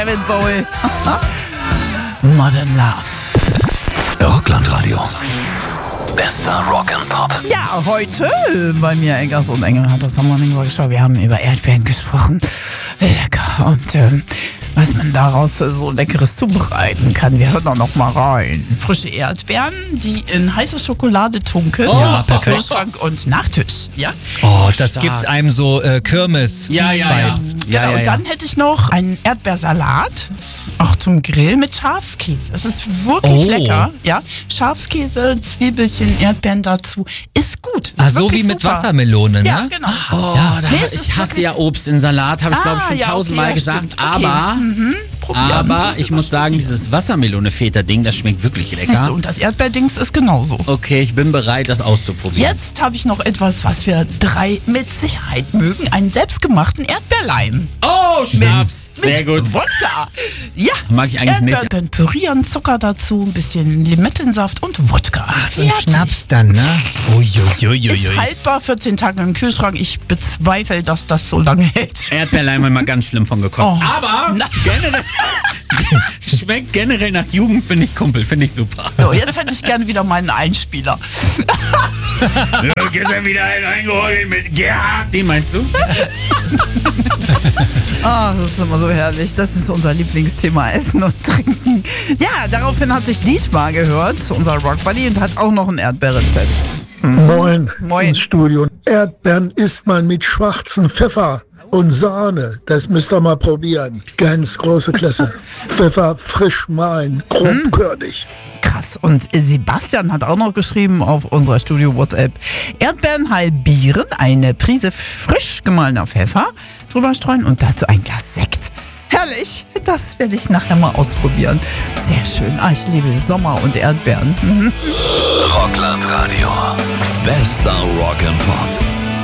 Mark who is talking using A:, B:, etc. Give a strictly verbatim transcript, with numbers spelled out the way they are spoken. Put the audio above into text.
A: David Bowie. Modern Love.
B: Rockland-Radio. Bester Rock and Pop.
A: Ja, heute bei mir Eggers und Engel hat das am Morning Rock Show. Wir haben über Erdbeeren gesprochen. Lecker. Und ähm, was man daraus so Leckeres zubereiten kann. Wir hören doch noch mal rein. Frische Erdbeeren, die in heiße Schokolade tunken.
C: Oh,
A: ja,
C: perfekt.
A: Kühlschrank und Nachtisch. Ja.
C: Oh, das
D: Stark.
C: gibt einem so äh, Kirmes-Vibes.
D: Ja, ja, ja.
A: Genau,
D: ja, ja,
A: und dann hätte ich noch einen Erdbeersalat, auch zum Grill mit Schafskäse. Es ist wirklich
C: Oh.
A: lecker. Ja, Schafskäse, Zwiebelchen, Erdbeeren dazu. Ist gut. Ist
C: Ah, so
A: wirklich
C: wie mit
A: super.
C: Wassermelone, ne?
A: Ja, genau.
D: Oh, da,
A: Nee, es
D: ich
A: ist
D: hasse
A: wirklich-
D: ja Obst in Salat, habe ich glaube ich
A: Ah,
D: schon
A: ja, okay,
D: tausendmal
A: ja,
D: gesagt.
A: stimmt. Okay.
D: Aber,
A: Mhm. Probieren.
D: aber ich muss sagen, dieses Wassermelone-Feta-Ding, das schmeckt wirklich
A: Siehst
D: lecker.
A: du, und das Erdbeerdings ist genauso.
D: Okay, ich bin bereit, das auszuprobieren.
A: Jetzt habe ich noch etwas, was wir drei mit Sicherheit mögen. Einen selbstgemachten Erdbeerleim.
D: Oh, Schnaps.
A: Mit
D: Sehr gut.
A: Wodka. Ja.
D: Mag ich eigentlich nicht.
A: Erdbeeren pürieren, Zucker dazu, ein bisschen Limettensaft und Wodka. Ach,
C: So ein Schnaps dann, ne?
A: Ist
C: Uiuiuiui.
A: haltbar, vierzehn Tage im Kühlschrank. Ich bezweifle, dass das so lange hält.
D: Erdbeerleim haben wir ganz schlimm von gekotzt.
A: Oh.
D: Aber
A: Na.
D: generell, schmeckt generell nach Jugend, bin ich Kumpel, finde ich super.
A: So, jetzt hätte ich gerne wieder meinen Einspieler.
D: Ja, gestern wieder einen eingeholt mit Gerhard. Den meinst du?
A: Ah, das ist immer so herrlich. Das ist unser Lieblingsthema, Essen und Trinken. Ja, daraufhin hat sich Dietmar gehört, unser Rockbuddy, und hat auch noch ein Erdbeerrezept.
E: Moin,
A: Moin.
E: ins Studio. Erdbeeren isst man mit schwarzem Pfeffer und Sahne. Das müsst ihr mal probieren. Ganz große Klasse. Pfeffer frisch mahlen, grobkörnig.
A: Krass. Und Sebastian hat auch noch geschrieben auf unserer Studio-WhatsApp: Erdbeeren halbieren, eine Prise frisch gemahlener Pfeffer drüber streuen und dazu ein Glas Sekt. Herrlich. Das werde ich nachher mal ausprobieren. Sehr schön. Ah, ich liebe Sommer und Erdbeeren. Mhm.
B: Rockland-Radio. Bester Rock and Pop.